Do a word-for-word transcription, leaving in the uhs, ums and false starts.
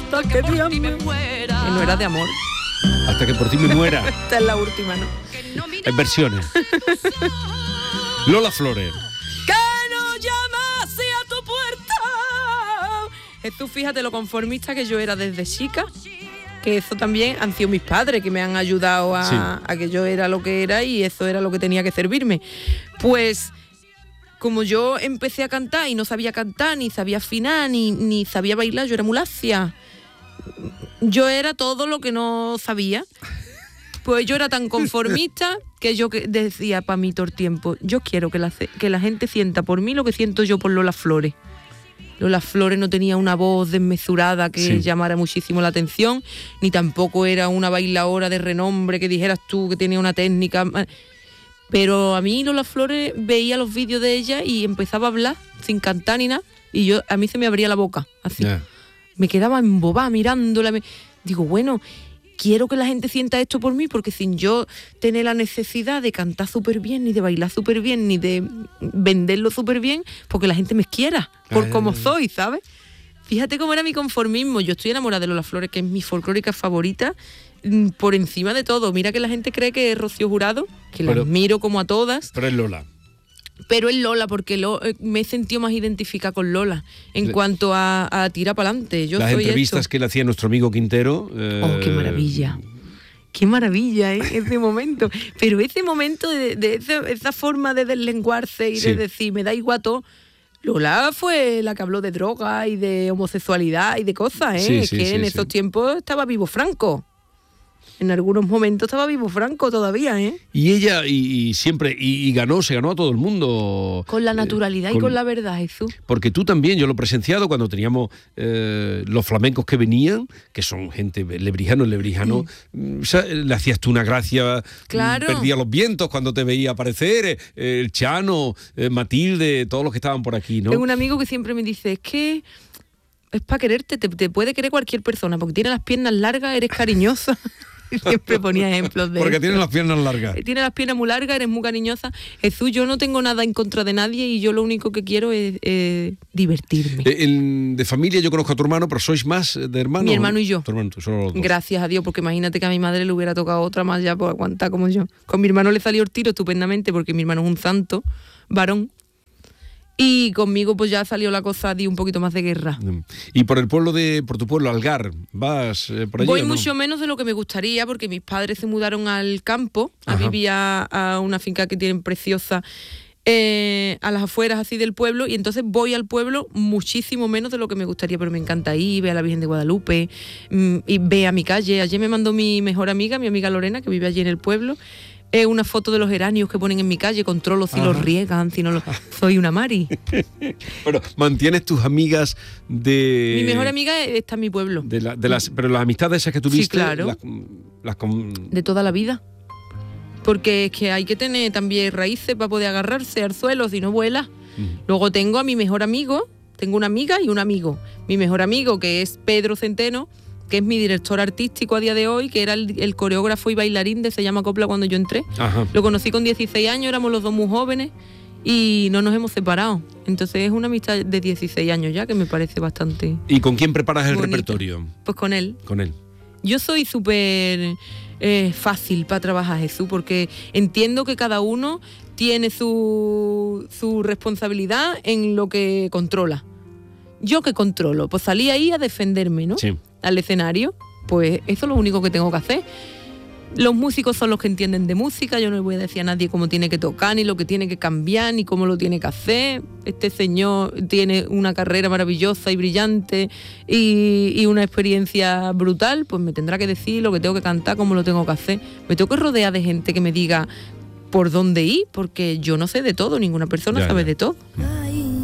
hasta que te ame. Que no era de amor. Hasta que por ti me muera. Esta es la última, ¿no? En versiones. Lola Flores. Que no llamase a tu puerta. Jesús, fíjate lo conformista que yo era desde chica. Que eso también han sido mis padres que me han ayudado a, sí. a que yo era lo que era y eso era lo que tenía que servirme. Pues como yo empecé a cantar y no sabía cantar, ni sabía afinar, ni, ni sabía bailar, yo era muy lacia. Yo era todo lo que no sabía. Pues yo era tan conformista que yo decía para mí todo el tiempo, yo quiero que la, que la gente sienta por mí lo que siento yo por Lola Flores. Lola Flores no tenía una voz desmesurada que sí. llamara muchísimo la atención, ni tampoco era una bailadora de renombre que dijeras tú que tenía una técnica. Pero a mí Lola Flores veía los vídeos de ella y empezaba a hablar sin cantar ni nada, y yo a mí se me abría la boca, así. Yeah. Me quedaba embobada mirándola. Me... Digo, bueno, quiero que la gente sienta esto por mí, porque sin yo tener la necesidad de cantar súper bien, ni de bailar súper bien, ni de venderlo súper bien, porque la gente me quiera por Ay, como soy, ¿sabes? Fíjate cómo era mi conformismo. Yo estoy enamorada de Lola Flores, que es mi folclórica favorita, por encima de todo. Mira que la gente cree que es Rocío Jurado, que la admiro como a todas. Pero es Lola. Pero es Lola, porque lo, me he sentido más identificada con Lola en Le, cuanto a, a tirar para adelante. Yo las soy entrevistas esto. que le hacía nuestro amigo Quintero. Eh, ¡Oh, qué maravilla! ¡Qué maravilla, eh, ese momento! Pero ese momento de, de esa, esa forma de deslenguarse y sí. de decir, me da igual todo. Lola fue la que habló de droga y de homosexualidad y de cosas, ¿eh? Sí, es sí, que sí, en sí. esos tiempos estaba vivo Franco. En algunos momentos estaba vivo Franco todavía, ¿eh? Y ella, y, y siempre, y, y ganó, se ganó a todo el mundo. Con la naturalidad eh, con, y con la verdad, Jesús. Porque tú también, yo lo he presenciado cuando teníamos eh, los flamencos que venían, que son gente, lebrijanos, lebrijanos, mm. o sea, le hacías tú una gracia, claro. perdía los vientos cuando te veía aparecer, eh, el Chano, eh, Matilde, todos los que estaban por aquí, ¿no? Tengo un amigo que siempre me dice, es que es para quererte, te, te puede querer cualquier persona, porque tienes las piernas largas, eres cariñosa. Siempre ponía ejemplos de porque eso. tienes las piernas largas. Tienes las piernas muy largas, eres muy cariñosa. Jesús, yo no tengo nada en contra de nadie y yo lo único que quiero es eh, divertirme. Eh, en, de familia yo conozco a tu hermano, pero ¿sois más de hermanos? Mi hermano y yo. Tu hermano, tú, solo los dos. Gracias a Dios, porque imagínate que a mi madre le hubiera tocado otra más ya por aguantar como yo. Con mi hermano le salió el tiro estupendamente porque mi hermano es un santo varón. Y conmigo pues ya salió la cosa de un poquito más de guerra. Y por el pueblo de, por tu pueblo, Algar, ¿vas eh, por allí? Voy ¿o no? mucho menos de lo que me gustaría, porque mis padres se mudaron al campo, a Ajá. vivir a, a una finca que tienen preciosa, eh, a las afueras así del pueblo, y entonces voy al pueblo muchísimo menos de lo que me gustaría, pero me encanta ir, ver a la Virgen de Guadalupe, mmm, y ver a mi calle. Ayer me mandó mi mejor amiga, mi amiga Lorena, que vive allí en el pueblo, es una foto de los geranios que ponen en mi calle, controlo si Ajá. los riegan, si no los... Soy una Mari. Bueno, ¿mantienes tus amigas de...? Mi mejor amiga está en mi pueblo. De, la, de las, pero las amistades esas que tuviste... Sí, claro. Las, las con... De toda la vida. Porque es que hay que tener también raíces para poder agarrarse al suelo, si no vuela. Uh-huh. Luego tengo a mi mejor amigo, tengo una amiga y un amigo. Mi mejor amigo, que es Pedro Centeno, que es mi director artístico a día de hoy, que era el, el coreógrafo y bailarín de Se llama Copla cuando yo entré. Ajá. Lo conocí con dieciséis años, éramos los dos muy jóvenes y no nos hemos separado. Entonces es una amistad de dieciséis años ya, que me parece bastante... ¿Y con quién preparas el bonito. repertorio? Pues con él. Con él. Yo soy súper eh, fácil para trabajar, Jesús, porque entiendo que cada uno tiene su, su responsabilidad en lo que controla. ¿Yo qué controlo? Pues salí ahí a defenderme, ¿no? Sí. Al escenario, pues eso es lo único que tengo que hacer. Los músicos son los que entienden de música, yo no le voy a decir a nadie cómo tiene que tocar, ni lo que tiene que cambiar, ni cómo lo tiene que hacer. Este señor tiene una carrera maravillosa y brillante y, y una experiencia brutal, pues me tendrá que decir lo que tengo que cantar, cómo lo tengo que hacer. Me tengo que rodear de gente que me diga por dónde ir, porque yo no sé de todo, ninguna persona ya, sabe ya. de todo.